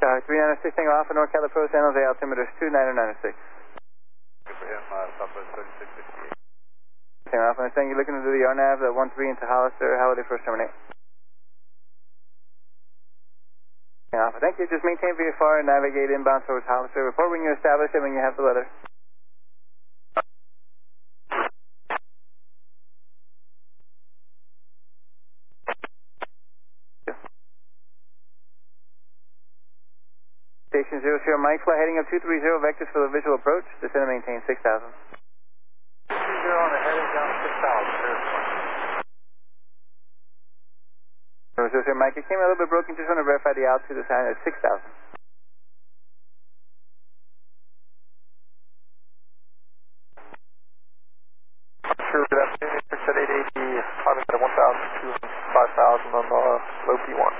3906, Tango Alpha, NorCal approach, San Jose, altimeter is 29096. Good for him, Southwest 3668. Tango Alpha, understand you're looking to do the RNAV, 13 into Hollister, how would they first terminate? Tango Alpha, thank you, just maintain VFR and navigate inbound towards Hollister. Report when you establish it, when you have the letter. Station 00, Mike, fly heading up 230, vectors for the visual approach, descend and maintain 6,000. 230 on the heading down 6,000. 00, Mike, it came a little bit broken, just want to verify the altitude assigned at 6,000. Sure, good afternoon, set 880, climbing to 1,000 to 5,000 on the low P1.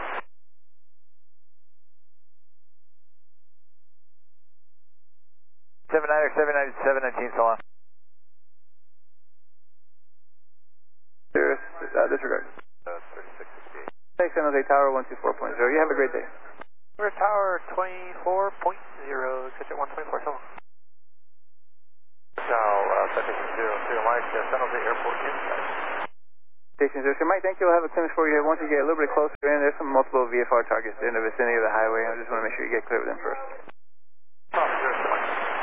Seven so on. Disregard. 3668. Thanks, San Jose Tower 124.0. You have a great day. We're at Tower 24.0, catch at 124, so on. Now, Station 00, Mike, San Jose Airport inside. Station 00, Mike, thank you. We'll have a clearance for you here. Once you get a little bit closer in, there's some multiple VFR targets in the vicinity of the highway. I just want to make sure you get clear with them first.